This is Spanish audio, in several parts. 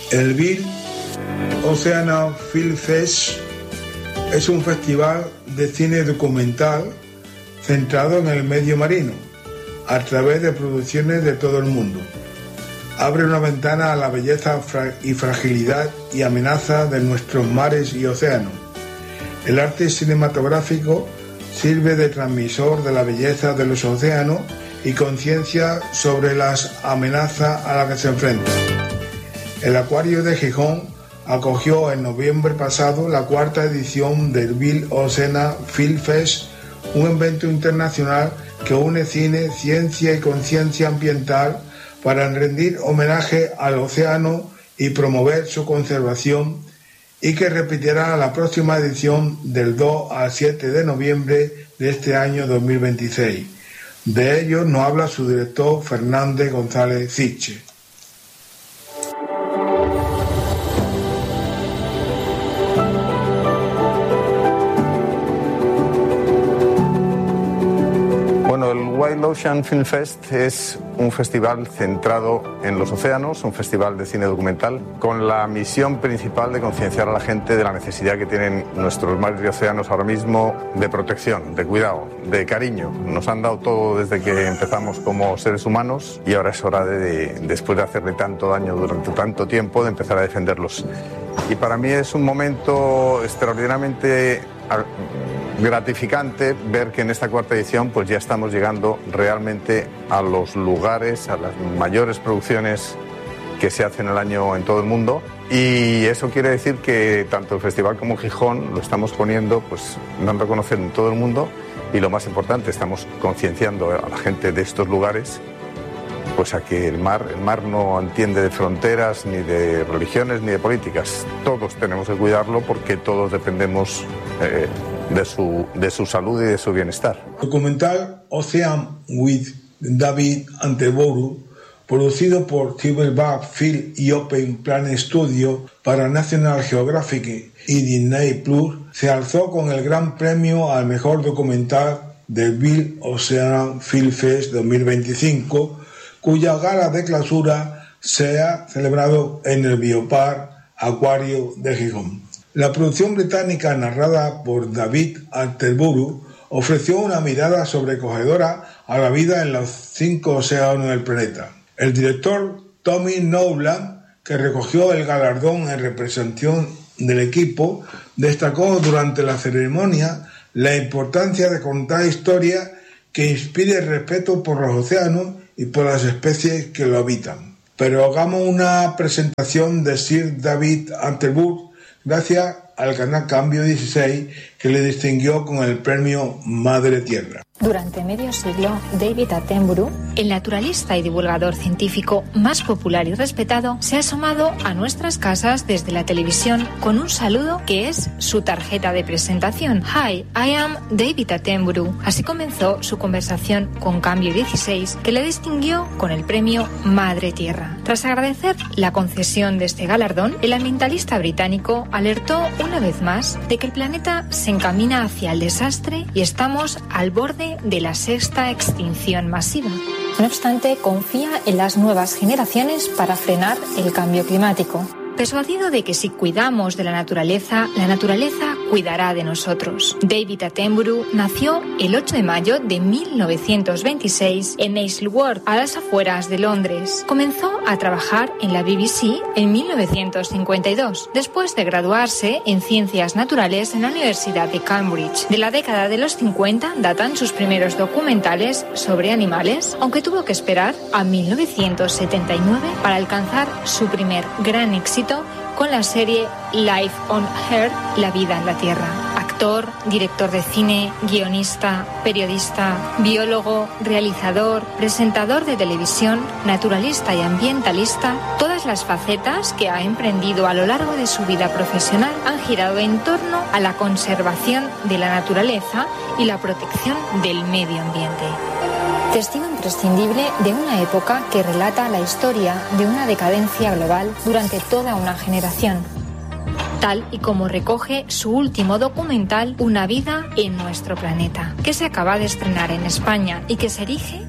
El World Ocean Film Fest es un festival de cine documental centrado en el medio marino, a través de producciones de todo el mundo. Abre una ventana a la belleza y fragilidad y amenaza de nuestros mares y océanos. El arte cinematográfico sirve de transmisor de la belleza de los océanos y conciencia sobre las amenazas a las que se enfrentan. El Acuario de Gijón acogió en noviembre pasado la 4ª edición del World Ocean Film Fest, un evento internacional que une cine, ciencia y conciencia ambiental para rendir homenaje al océano y promover su conservación, y que repetirá la próxima edición del 2 al 7 de noviembre de este año 2026. De ello nos habla su director Fernández González Ziche. Bueno, el World Ocean Film Fest es un festival centrado en los océanos, un festival de cine documental, con la misión principal de concienciar a la gente de la necesidad que tienen nuestros mares y océanos ahora mismo de protección, de cuidado, de cariño. Nos han dado todo desde que empezamos como seres humanos y ahora es hora después de hacerle tanto daño durante tanto tiempo, de empezar a defenderlos. Y para mí es un momento extraordinariamente gratificante ver que en esta 4ª edición pues ya estamos llegando realmente a los lugares, a las mayores producciones que se hacen al año en todo el mundo, y eso quiere decir que tanto el festival como Gijón lo estamos poniendo, pues dando a conocer en todo el mundo, y lo más importante, estamos concienciando a la gente de estos lugares pues a que el mar no entiende de fronteras, ni de religiones, ni de políticas. Todos tenemos que cuidarlo porque todos dependemos de su salud y de su bienestar. Documental Ocean with David Attenborough, producido por Spielberg Film y Open Planet Studio para National Geographic y Disney Plus, se alzó con el Gran Premio al Mejor Documental del World Ocean Film Fest 2025, cuya gala de clausura se ha celebrado en el Biopark Acuario de Gijón. La producción británica, narrada por David Attenborough, ofreció una mirada sobrecogedora a la vida en los 5 océanos del planeta. El director Tommy Nowlan, que recogió el galardón en representación del equipo, destacó durante la ceremonia la importancia de contar historias que inspiren respeto por los océanos y por las especies que lo habitan. Pero hagamos una presentación de Sir David Attenborough gracias al canal Cambio 16, que le distinguió con el premio Madre Tierra. Durante medio siglo, David Attenborough, el naturalista y divulgador científico más popular y respetado, se ha asomado a nuestras casas desde la televisión con un saludo que es su tarjeta de presentación. Hi, I am David Attenborough. Así comenzó su conversación con Cambio 16, que le distinguió con el premio Madre Tierra. Tras agradecer la concesión de este galardón, el ambientalista británico alertó una vez más de que el planeta se encamina hacia el desastre y estamos al borde de la 6ª extinción masiva. No obstante, confía en las nuevas generaciones para frenar el cambio climático. Persuadido de que si cuidamos de la naturaleza cuidará de nosotros. David Attenborough nació el 8 de mayo de 1926 en Isleworth, a las afueras de Londres. Comenzó a trabajar en la BBC en 1952, después de graduarse en Ciencias Naturales en la Universidad de Cambridge. De la década de los 50 datan sus primeros documentales sobre animales, aunque tuvo que esperar a 1979 para alcanzar su primer gran éxito con la serie Life on Earth, La vida en la Tierra. Actor, director de cine, guionista, periodista, biólogo, realizador, presentador de televisión, naturalista y ambientalista, todas las facetas que ha emprendido a lo largo de su vida profesional han girado en torno a la conservación de la naturaleza y la protección del medio ambiente. Testigo imprescindible de una época que relata la historia de una decadencia global durante toda una generación, tal y como recoge su último documental, Una vida en nuestro planeta, que se acaba de estrenar en España y que se erige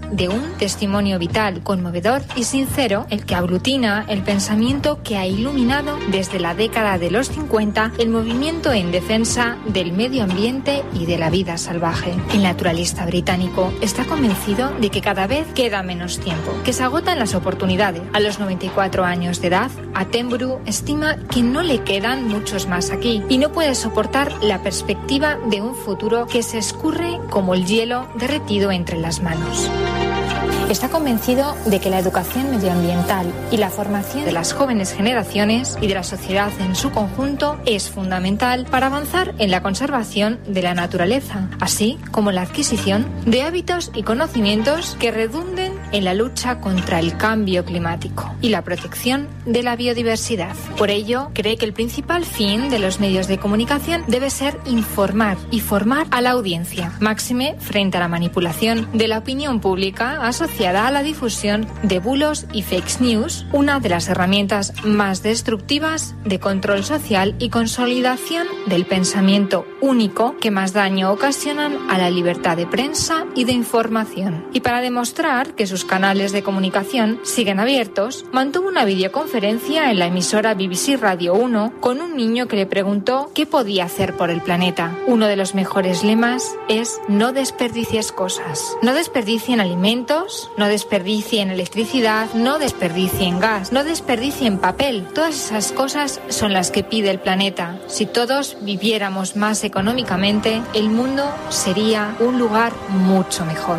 de un testimonio vital, conmovedor y sincero, el que aglutina el pensamiento que ha iluminado desde la década de los 50 el movimiento en defensa del medio ambiente y de la vida salvaje. El naturalista británico está convencido de que cada vez queda menos tiempo, que se agotan las oportunidades. A los 94 años de edad, Attenborough estima que no le quedan muchos más aquí y no puede soportar la perspectiva de un futuro que se escurre como el hielo derretido entre las manos. Está convencido de que la educación medioambiental y la formación de las jóvenes generaciones y de la sociedad en su conjunto es fundamental para avanzar en la conservación de la naturaleza, así como la adquisición de hábitos y conocimientos que redunden en la lucha contra el cambio climático y la protección de la biodiversidad. Por ello, cree que el principal fin de los medios de comunicación debe ser informar y formar a la audiencia, máxime frente a la manipulación de la opinión pública asociada a la difusión de bulos y fake news, una de las herramientas más destructivas de control social y consolidación del pensamiento único que más daño ocasionan a la libertad de prensa y de información. Y para demostrar que sus canales de comunicación siguen abiertos, mantuvo una videoconferencia en la emisora BBC Radio 1 con un niño que le preguntó qué podía hacer por el planeta. Uno de los mejores lemas es: no desperdicies cosas. No desperdicien alimentos, no desperdicien electricidad, no desperdicien gas, no desperdicien papel. Todas esas cosas son las que pide el planeta. Si todos viviéramos más económicamente, el mundo sería un lugar mucho mejor.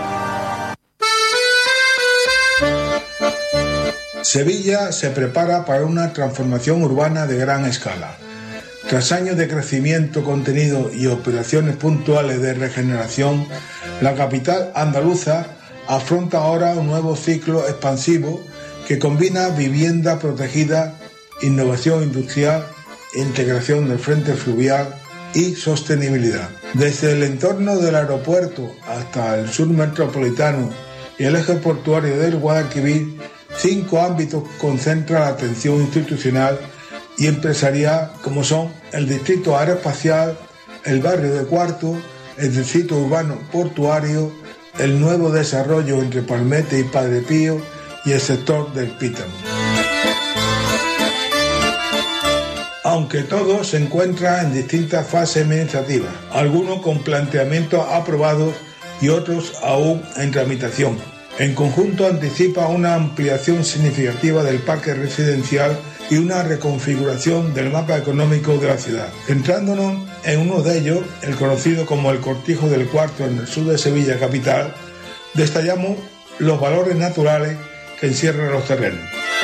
Sevilla se prepara para una transformación urbana de gran escala. Tras años de crecimiento contenido y operaciones puntuales de regeneración, la capital andaluza afronta ahora un nuevo ciclo expansivo que combina vivienda protegida, innovación industrial, integración del frente fluvial y sostenibilidad. Desde el entorno del aeropuerto hasta el sur metropolitano y el eje portuario del Guadalquivir, 5 ámbitos concentran la atención institucional y empresarial, como son el distrito aeroespacial, el barrio de Cuarto, el distrito urbano portuario, el nuevo desarrollo entre Palmete y Padre Pío y el sector del Pítamo. Aunque todo se encuentra en distintas fases administrativas, algunos con planteamientos aprobados y otros aún en tramitación. En conjunto anticipa una ampliación significativa del parque residencial y una reconfiguración del mapa económico de la ciudad. Centrándonos en uno de ellos, el conocido como el Cortijo del Cuarto en el sur de Sevilla capital, destacamos los valores naturales que encierran los terrenos.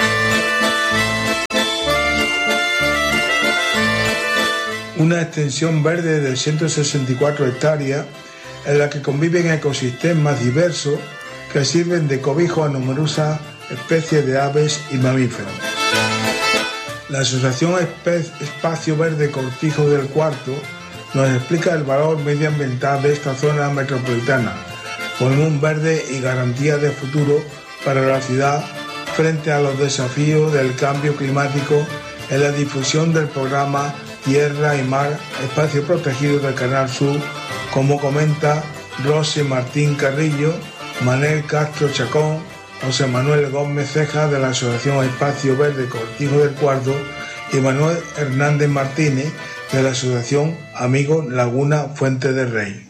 Una extensión verde de 164 hectáreas en la que conviven ecosistemas diversos que sirven de cobijo a numerosas especies de aves y mamíferos. La Asociación Espacio Verde Cortijo del Cuarto nos explica el valor medioambiental de esta zona metropolitana, como un verde y garantía de futuro para la ciudad frente a los desafíos del cambio climático en la difusión del programa Tierra y Mar, espacio protegido del Canal Sur, como comenta Rosy Martín Carrillo, Manel Castro Chacón, José Manuel Gómez Ceja de la Asociación Espacio Verde Cortijo del Cuarto y Manuel Hernández Martínez de la Asociación Amigos Laguna Fuente del Rey.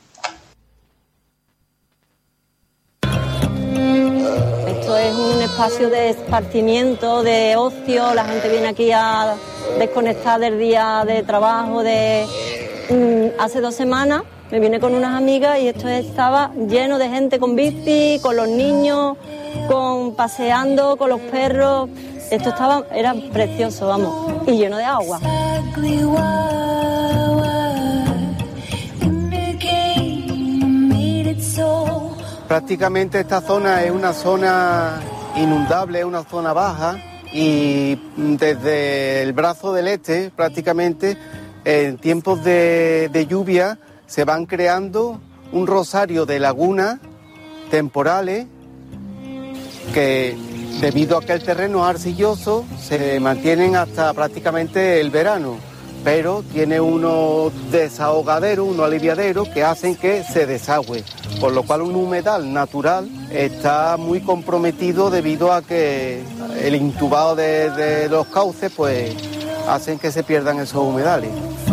Esto es un espacio de esparcimiento, de ocio, la gente viene aquí a desconectar del día de trabajo. Hace 2 semanas me vine con unas amigas y esto estaba lleno de gente con bici, con los niños, paseando, con los perros. Esto era precioso, vamos, y lleno de agua. Prácticamente esta zona es una zona inundable, es una zona baja, y desde el brazo del este, prácticamente, en tiempos de lluvia, se van creando un rosario de lagunas temporales que, debido a que el terreno es arcilloso, se mantienen hasta prácticamente el verano, pero tiene unos desahogaderos, unos aliviaderos que hacen que se desagüe. por lo cual un humedal natural está muy comprometido debido a que el intubado de los cauces pues hacen que se pierdan esos humedales.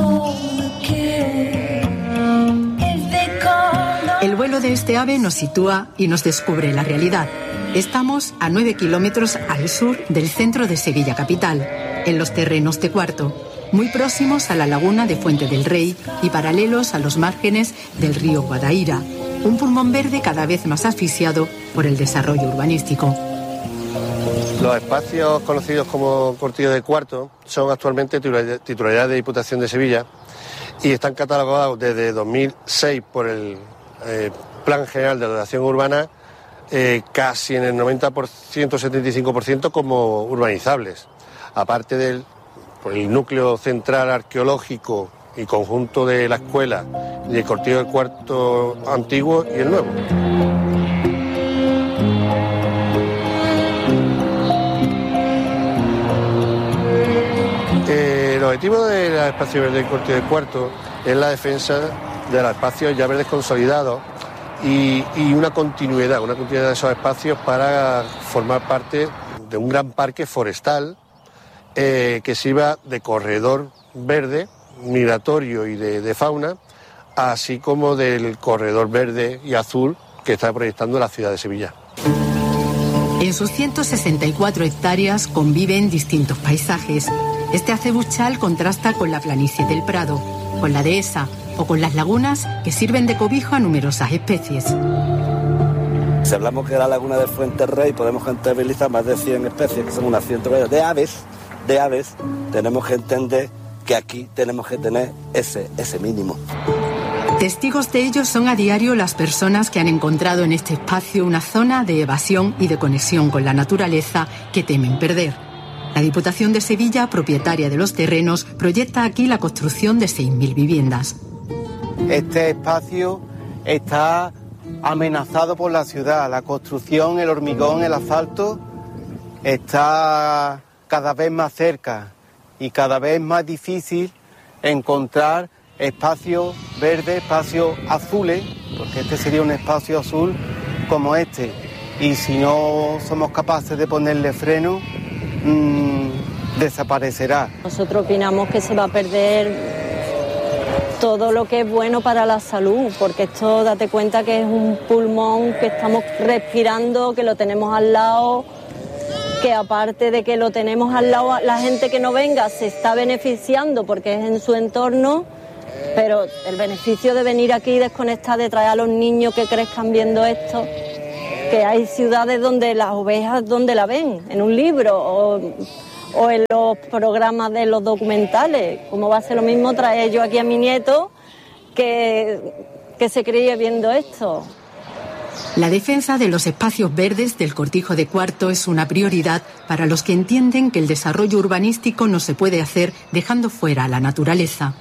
El vuelo de este ave nos sitúa y nos descubre la realidad. Estamos a 9 kilómetros al sur del centro de Sevilla capital, en los terrenos de Cuarto, muy próximos a la laguna de Fuente del Rey y paralelos a los márgenes del río Guadaíra, un pulmón verde cada vez más asfixiado por el desarrollo urbanístico. Los espacios conocidos como Cortillo de Cuarto son actualmente titularidad de Diputación de Sevilla y están catalogados desde 2006 por el Plan General de Ordenación Urbana casi en el 90%, 75% como urbanizables. Aparte del núcleo central arqueológico y conjunto de la escuela y el Cortillo del Cuarto antiguo y el nuevo. El objetivo del espacio verde del Cortillo del Cuarto es la defensa de los espacios ya verdes consolidados y una continuidad de esos espacios para formar parte de un gran parque forestal que sirva de corredor verde, migratorio y de fauna, así como del corredor verde y azul que está proyectando la ciudad de Sevilla. En sus 164 hectáreas conviven distintos paisajes. Este acebuchal contrasta con la planicie del Prado, con la dehesa o con las lagunas que sirven de cobijo a numerosas especies. Si hablamos que la laguna de Fuente Rey podemos contabilizar más de 100 especies, que son unas 100 de aves, tenemos que entender que aquí tenemos que tener ese mínimo. Testigos de ello son a diario las personas que han encontrado en este espacio una zona de evasión y de conexión con la naturaleza que temen perder. La Diputación de Sevilla, propietaria de los terrenos, proyecta aquí la construcción de 6.000 viviendas. Este espacio está amenazado por la ciudad. La construcción, el hormigón, el asfalto está cada vez más cerca y cada vez más difícil encontrar espacios verdes, espacios azules, porque este sería un espacio azul como este. Y si no somos capaces de ponerle freno, desaparecerá. Nosotros opinamos que se va a perder todo lo que es bueno para la salud, porque esto, date cuenta que es un pulmón que estamos respirando, que lo tenemos al lado, que aparte de que lo tenemos al lado, la gente que no venga se está beneficiando porque es en su entorno, pero el beneficio de venir aquí y desconectar, de traer a los niños que crezcan viendo esto, que hay ciudades donde las ovejas, donde la ven, en un libro o en los programas de los documentales. ¿Cómo va a ser lo mismo traer yo aquí a mi nieto que se críe viendo esto? La defensa de los espacios verdes del Cortijo de Cuarto es una prioridad para los que entienden que el desarrollo urbanístico no se puede hacer dejando fuera a la naturaleza.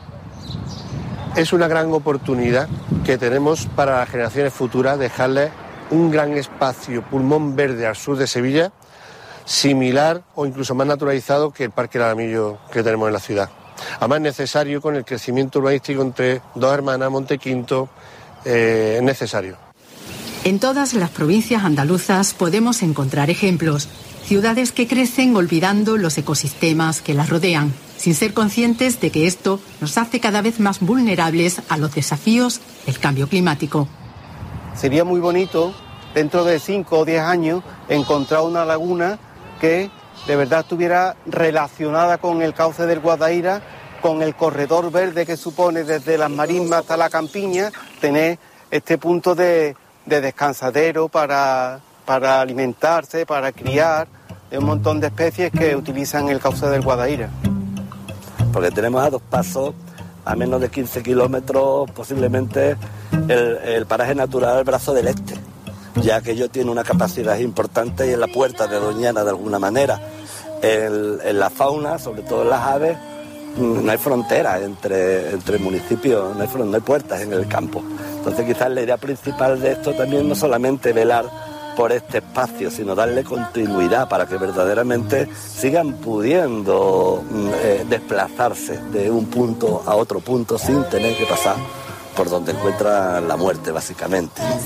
Es una gran oportunidad que tenemos para las generaciones futuras, dejarles un gran espacio, pulmón verde al sur de Sevilla, similar o incluso más naturalizado que el Parque del Alamillo que tenemos en la ciudad. Además es necesario con el crecimiento urbanístico entre Dos Hermanas, Montequinto, es necesario. En todas las provincias andaluzas podemos encontrar ejemplos. Ciudades que crecen olvidando los ecosistemas que las rodean, sin ser conscientes de que esto nos hace cada vez más vulnerables a los desafíos del cambio climático. Sería muy bonito, dentro de 5 o 10 años, encontrar una laguna que de verdad estuviera relacionada con el cauce del Guadaíra, con el corredor verde que supone desde las marismas hasta la campiña, tener este punto de descansadero para alimentarse, para criar de un montón de especies que utilizan el cauce del Guadaíra. Porque tenemos a 2 pasos, a menos de 15 kilómetros, posiblemente el paraje natural del Brazo del Este, ya que ello tiene una capacidad importante y en la puerta de Doñana de alguna manera. En la fauna, sobre todo en las aves, no hay frontera entre municipios, no hay puertas en el campo. Entonces quizás la idea principal de esto también no solamente velar por este espacio, sino darle continuidad para que verdaderamente sigan pudiendo desplazarse de un punto a otro punto sin tener que pasar por donde encuentran la muerte, básicamente.